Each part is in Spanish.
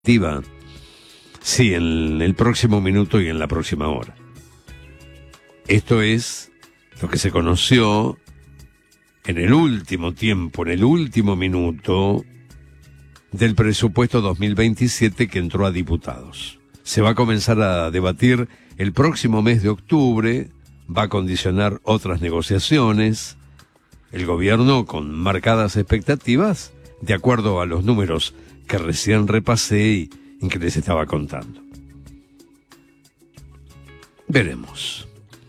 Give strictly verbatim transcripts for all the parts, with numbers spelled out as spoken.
Sí, en el próximo minuto y en la próxima hora. Esto es lo que se conoció en el último tiempo, en el último minuto del presupuesto dos mil veintisiete que entró a diputados. Se va a comenzar a debatir el próximo mes de octubre, va a condicionar otras negociaciones. El gobierno con marcadas expectativas, de acuerdo a los números que recién repasé y en que les estaba contando. Veremos.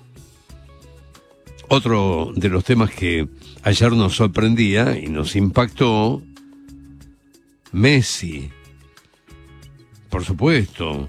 Otro de los temas que ayer nos sorprendía y nos impactó, Messi. Por supuesto.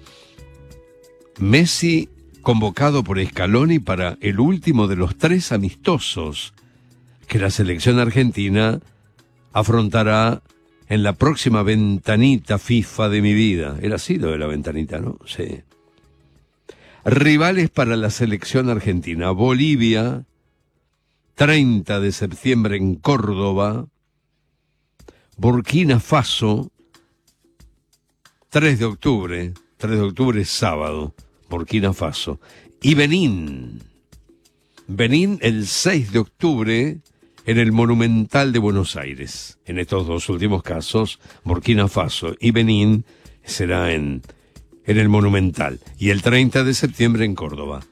Messi convocado por Scaloni para el último de los tres amistosos que la selección argentina afrontará en la próxima ventanita FIFA de mi vida. Era así lo de la ventanita, ¿no? Sí. Rivales para la selección argentina: Bolivia, treinta de septiembre en Córdoba; Burkina Faso, tres de octubre, tres de octubre es sábado, Burkina Faso; y Benín, Benín el seis de octubre en el Monumental de Buenos Aires. En estos dos últimos casos, Burkina Faso y Benín, será en, en el Monumental, y el treinta de septiembre en Córdoba.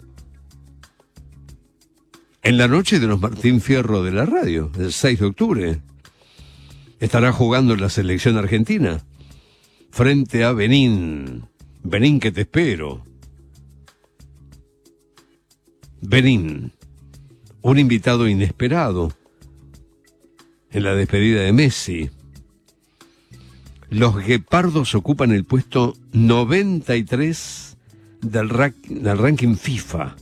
En la noche de los Martín Fierro de la radio, el seis de octubre, estará jugando la selección argentina frente a Benín. Benín, que te espero. Benín, un invitado inesperado en la despedida de Messi. Los guepardos ocupan el puesto noventa y tres del, ra- del ranking FIFA.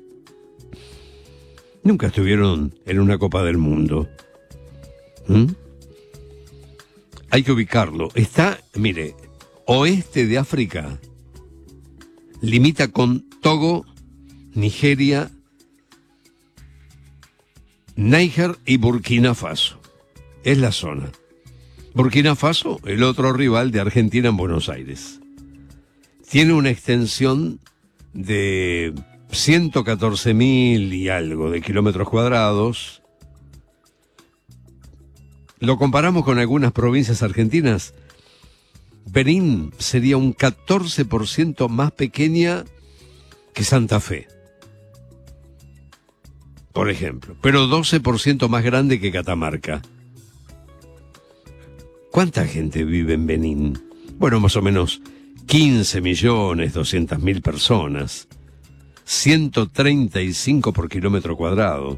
Nunca estuvieron en una Copa del Mundo. ¿Mm? Hay que ubicarlo. Está, mire, oeste de África. Limita con Togo, Nigeria, Níger y Burkina Faso. Es la zona. Burkina Faso, el otro rival de Argentina en Buenos Aires. Tiene una extensión de ciento catorce mil y algo de kilómetros cuadrados. Lo comparamos con algunas provincias argentinas. Benín sería un catorce por ciento más pequeña que Santa Fe, por ejemplo, pero doce por ciento más grande que Catamarca. ¿Cuánta gente vive en Benín? Bueno, más o menos quince millones doscientas mil personas, ciento treinta y cinco por kilómetro cuadrado.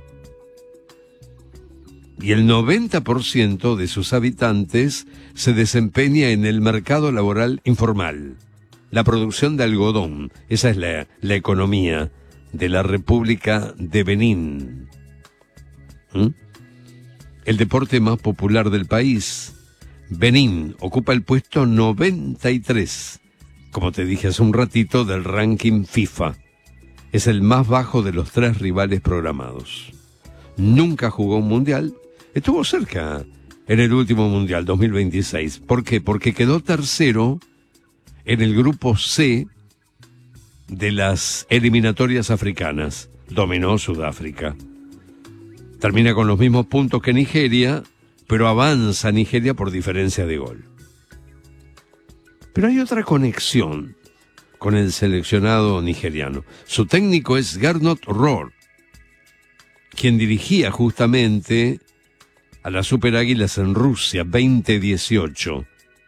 Y el noventa por ciento de sus habitantes se desempeña en el mercado laboral informal, la producción de algodón. Esa es la, la economía de la República de Benín. ¿Mm? El deporte más popular del país. Benín ocupa el puesto noventa y tres, como te dije hace un ratito, del ranking FIFA. Es el más bajo de los tres rivales programados. Nunca jugó un mundial. Estuvo cerca en el último mundial, dos mil veintiséis. ¿Por qué? Porque quedó tercero en el grupo C de las eliminatorias africanas. Dominó Sudáfrica. Termina con los mismos puntos que Nigeria, pero avanza Nigeria por diferencia de gol. Pero hay otra conexión con el seleccionado nigeriano. Su técnico es Gernot Rohr, quien dirigía justamente a las Super Águilas en Rusia veinte dieciocho.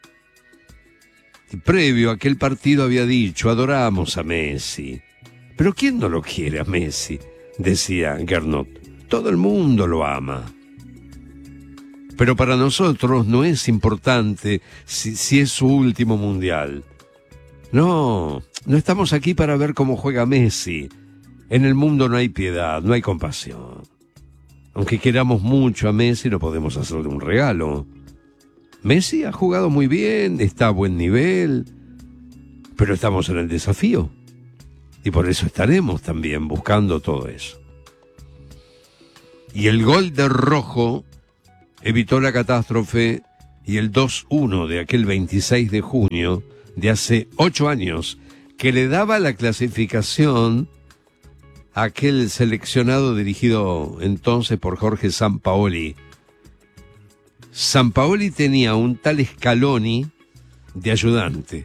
Y previo a aquel partido había dicho: adoramos a Messi. Pero ¿quién no lo quiere a Messi?, decía Gernot. Todo el mundo lo ama. Pero para nosotros no es importante si, si es su último mundial. No, no estamos aquí para ver cómo juega Messi. En el mundo no hay piedad, no hay compasión. Aunque queramos mucho a Messi, no podemos hacerle un regalo. Messi ha jugado muy bien, está a buen nivel, pero estamos en el desafío. Y por eso estaremos también buscando todo eso. Y el gol de Rojo evitó la catástrofe y el dos uno de aquel veintiséis de junio de hace ocho años, que le daba la clasificación a aquel seleccionado dirigido entonces por Jorge Sampaoli. Sampaoli tenía un tal Scaloni de ayudante.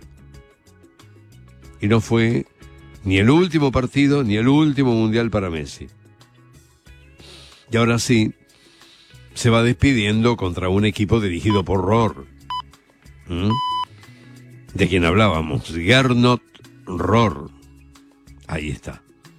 Y no fue ni el último partido ni el último mundial para Messi. Y ahora sí, se va despidiendo contra un equipo dirigido por Rohr. ¿Mm? De quien hablábamos, Gernot Rohr. Ahí está.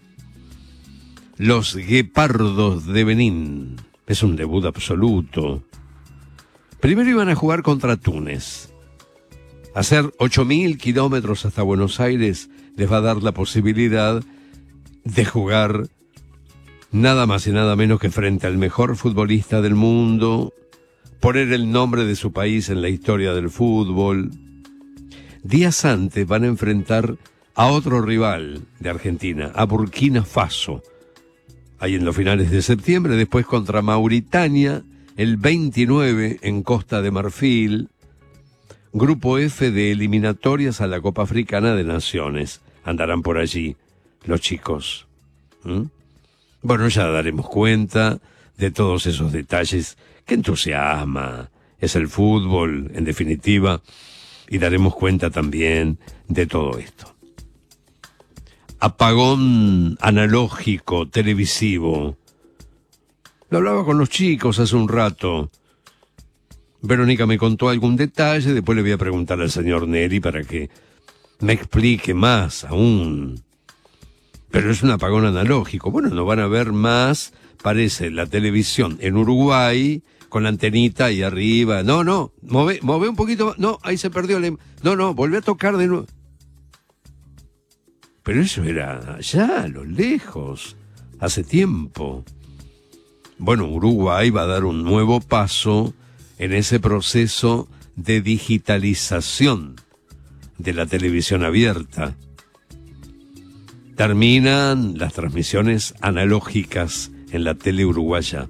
Los Guepardos de Benín. Es un debut absoluto. Primero iban a jugar contra Túnez. Hacer ocho mil kilómetros hasta Buenos Aires les va a dar la posibilidad de jugar nada más y nada menos que frente al mejor futbolista del mundo, poner el nombre de su país en la historia del fútbol. Días antes van a enfrentar a otro rival de Argentina, a Burkina Faso, ahí en los finales de septiembre, después contra Mauritania, el veintinueve en Costa de Marfil, Grupo F de eliminatorias a la Copa Africana de Naciones. Andarán por allí los chicos. ¿Mm? Bueno, ya daremos cuenta de todos esos detalles que entusiasma. Es el fútbol, en definitiva, y daremos cuenta también de todo esto. Apagón analógico, televisivo. Lo hablaba con los chicos hace un rato. Verónica me contó algún detalle, después le voy a preguntar al señor Neri para que me explique más aún. Pero es un apagón analógico. Bueno, no van a ver más, parece, la televisión en Uruguay, con la antenita ahí arriba. No, no, move, move un poquito más. No, ahí se perdió. La... No, no, volví a tocar de nuevo. Pero eso era allá, a lo lejos, hace tiempo. Bueno, Uruguay va a dar un nuevo paso en ese proceso de digitalización de la televisión abierta. Terminan las transmisiones analógicas en la tele uruguaya.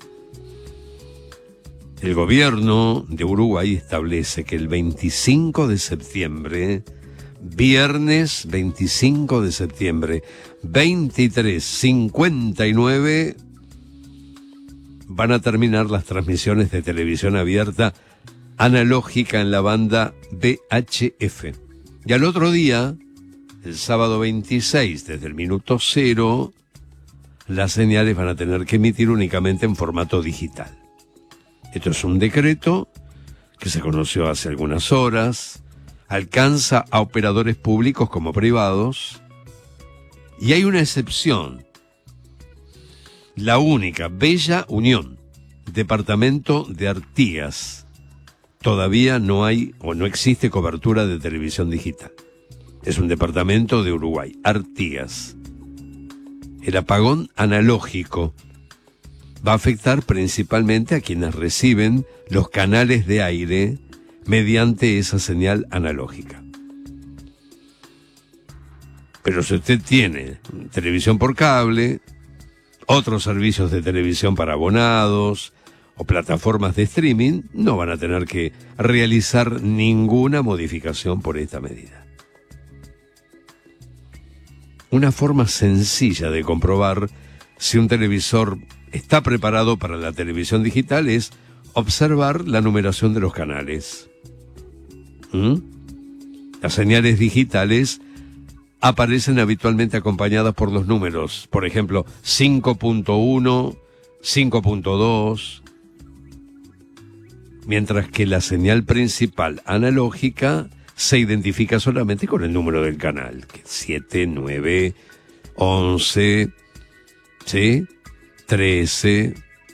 El gobierno de Uruguay establece que el veinticinco de septiembre, viernes veinticinco de septiembre, veintitrés cincuenta y nueve, van a terminar las transmisiones de televisión abierta analógica en la banda V H F. Y al otro día, el sábado veintiséis, desde el minuto cero, las señales van a tener que emitir únicamente en formato digital. Esto es un decreto que se conoció hace algunas horas, alcanza a operadores públicos como privados, y hay una excepción. La única, Bella Unión, departamento de Artigas. Todavía no hay o no existe cobertura de televisión digital. Es un departamento de Uruguay, Artigas. El apagón analógico va a afectar principalmente a quienes reciben los canales de aire mediante esa señal analógica. Pero si usted tiene televisión por cable, otros servicios de televisión para abonados o plataformas de streaming, no van a tener que realizar ninguna modificación por esta medida. Una forma sencilla de comprobar si un televisor está preparado para la televisión digital es observar la numeración de los canales. ¿Mm? Las señales digitales aparecen habitualmente acompañadas por los números, por ejemplo, cinco punto uno, cinco punto dos, mientras que la señal principal analógica se identifica solamente con el número del canal, que es siete, nueve, once, ¿sí? trece.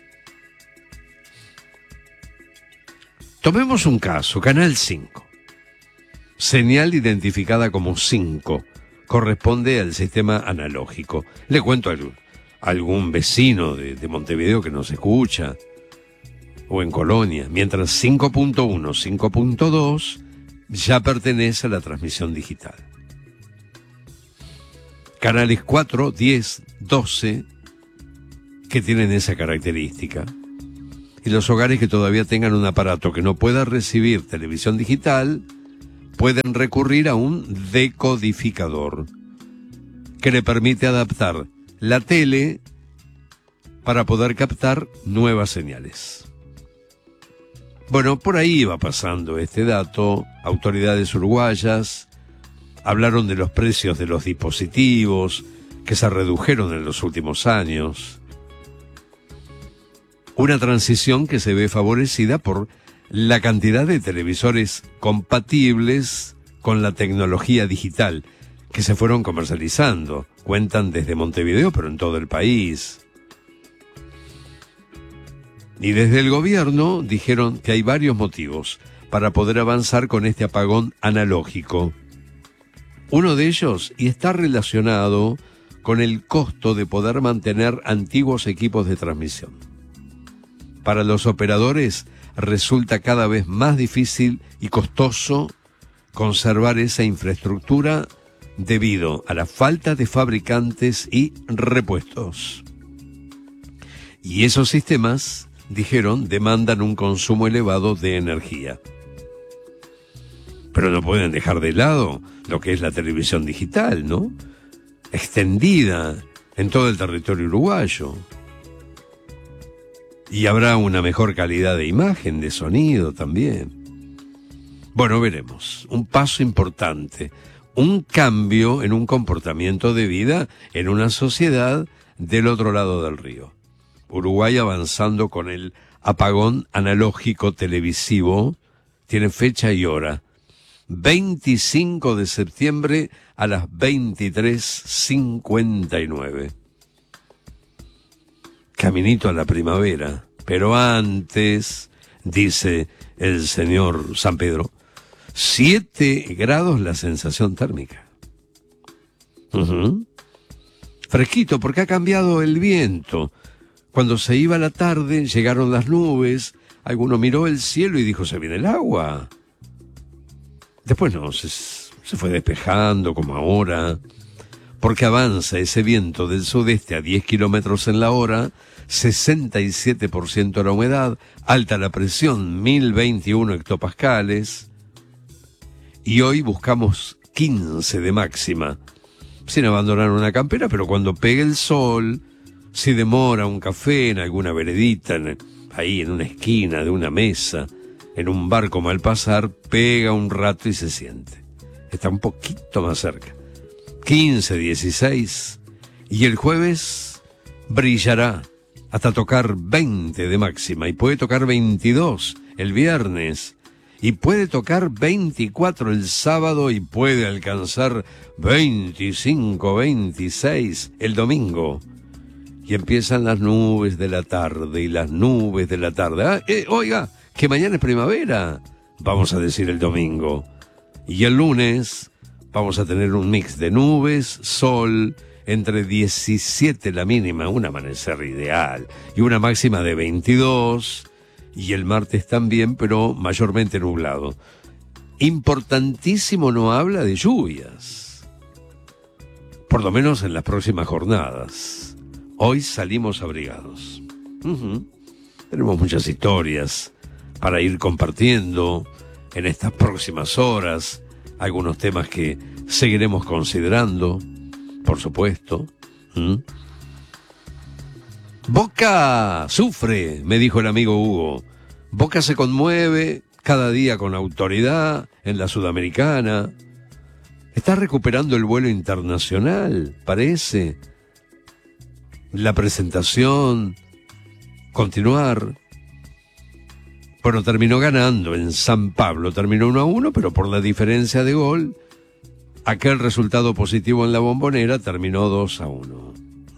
Tomemos un caso, canal cinco. Señal identificada como cinco. Corresponde al sistema analógico. Le cuento a algún vecino de, de Montevideo que nos escucha, o en Colonia, mientras cinco punto uno, cinco punto dos ya pertenece a la transmisión digital. Canales cuatro, diez, doce, que tienen esa característica. Y los hogares que todavía tengan un aparato que no pueda recibir televisión digital pueden recurrir a un decodificador que le permite adaptar la tele para poder captar nuevas señales. Bueno, por ahí iba pasando este dato. Autoridades uruguayas hablaron de los precios de los dispositivos que se redujeron en los últimos años. Una transición que se ve favorecida por la cantidad de televisores compatibles con la tecnología digital que se fueron comercializando. Cuentan desde Montevideo, pero en todo el país. Y desde el gobierno dijeron que hay varios motivos para poder avanzar con este apagón analógico. Uno de ellos, y está relacionado con el costo de poder mantener antiguos equipos de transmisión. Para los operadores resulta cada vez más difícil y costoso conservar esa infraestructura debido a la falta de fabricantes y repuestos. Y esos sistemas, dijeron, demandan un consumo elevado de energía. Pero no pueden dejar de lado lo que es la televisión digital, ¿no? Extendida en todo el territorio uruguayo. Y habrá una mejor calidad de imagen, de sonido también. Bueno, veremos. Un paso importante. Un cambio en un comportamiento de vida en una sociedad del otro lado del río. Uruguay avanzando con el apagón analógico televisivo. Tiene fecha y hora. veinticinco de septiembre a las veintitrés cincuenta y nueve. Caminito a la primavera. Pero antes, dice el señor San Pedro, siete grados la sensación térmica. Uh-huh. Fresquito, porque ha cambiado el viento. Cuando se iba la tarde, llegaron las nubes, alguno miró el cielo y dijo, se viene el agua. Después no, se, se fue despejando como ahora, porque avanza ese viento del sudeste a diez kilómetros en la hora, sesenta y siete por ciento la humedad, alta la presión, mil veintiuno hectopascales, y hoy buscamos quince de máxima, sin abandonar una campera, pero cuando pegue el sol, si demora un café en alguna veredita, en, ahí en una esquina de una mesa, en un barco mal pasar, pega un rato y se siente. Está un poquito más cerca. quince, dieciséis. Y el jueves brillará hasta tocar veinte de máxima. Y puede tocar veintidós el viernes. Y puede tocar veinticuatro el sábado. Y puede alcanzar veinticinco, veintiséis el domingo. Y empiezan las nubes de la tarde y las nubes de la tarde. Ah, eh, oiga, que mañana es primavera, vamos a decir el domingo. Y el lunes vamos a tener un mix de nubes, sol, entre diecisiete la mínima, un amanecer ideal, y una máxima de veintidós, y el martes también, pero mayormente nublado. Importantísimo, no habla de lluvias, por lo menos en las próximas jornadas. Hoy salimos abrigados. Uh-huh. Tenemos muchas historias para ir compartiendo en estas próximas horas, algunos temas que seguiremos considerando, por supuesto. ¿Mm? Boca sufre, me dijo el amigo Hugo. Boca se conmueve cada día con autoridad en la Sudamericana. Está recuperando el vuelo internacional, parece. La presentación, continuar. Bueno, terminó ganando en San Pablo, terminó uno a uno, pero por la diferencia de gol, aquel resultado positivo en la Bombonera terminó dos a uno.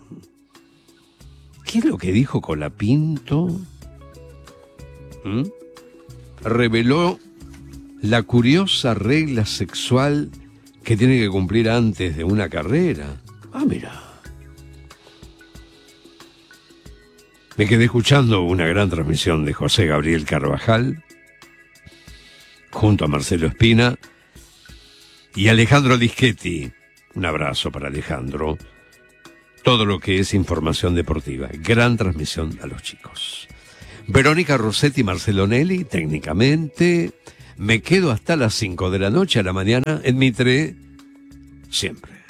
¿Qué es lo que dijo Colapinto? ¿Mm? Reveló la curiosa regla sexual que tiene que cumplir antes de una carrera. Ah, mira. Me quedé escuchando una gran transmisión de José Gabriel Carvajal, junto a Marcelo Espina y Alejandro Lischetti. Un abrazo para Alejandro. Todo lo que es información deportiva. Gran transmisión a los chicos. Verónica Rossetti y Marcelo Nelly, técnicamente. Me quedo hasta las cinco de la noche a la mañana en Mitre, siempre.